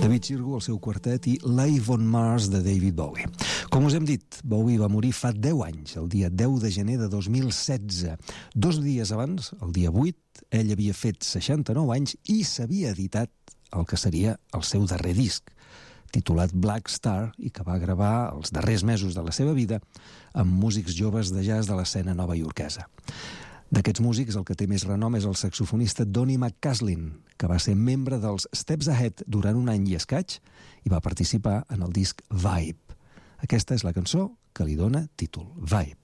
David Gilmour, el seu quartet, i Live on Mars de David Bowie. Com us hem dit, Bowie va morir fa 10 anys, el dia 10 de gener de 2016. 2 dies abans, el dia 8, ell havia fet 69 anys i s'havia editat el que seria el seu darrer disc, titulat Black Star, i que va gravar els darrers mesos de la seva vida amb músics joves de jazz de l'escena novaiorquesa. D'aquests músics, el que té més renom és el saxofonista Donny McCaslin, que va ser membre dels Steps Ahead durant un any i escaig i va participar en el disc Vibe. Aquesta és la cançó que li dona títol, Vibe.